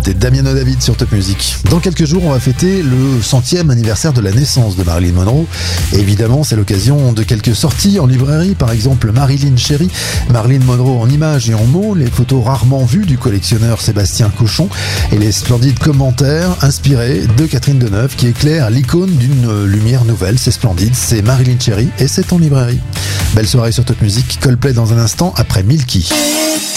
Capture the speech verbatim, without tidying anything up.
C'était Damiano David sur Top Music. Dans quelques jours, on va fêter le centième anniversaire de la naissance de Marilyn Monroe. Et évidemment, c'est l'occasion de quelques sorties en librairie. Par exemple, Marilyn Chérie, Marilyn Monroe en images et en mots, les photos rarement vues du collectionneur Sébastien Cochon et les splendides commentaires inspirés de Catherine Deneuve qui éclaire l'icône d'une lumière nouvelle. C'est splendide, c'est Marilyn Chérie et c'est en librairie. Belle soirée sur Top Music. Coldplay dans un instant après Milky.